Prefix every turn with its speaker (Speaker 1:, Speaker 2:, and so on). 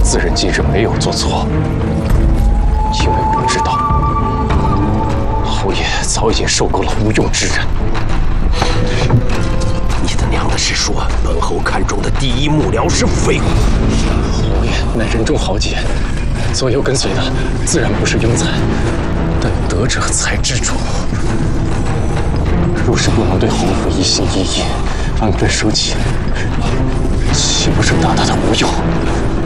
Speaker 1: 自认今日没有做错，因为我知道侯爷早已经受够了无用之人。
Speaker 2: 你的娘的是说，本侯看中的第一幕僚是废物？
Speaker 1: 侯爷乃人中豪杰，左右跟随的自然不是庸才，但德者才知足。若是不能对侯府一心一意，安分守己，岂不是大大的无用？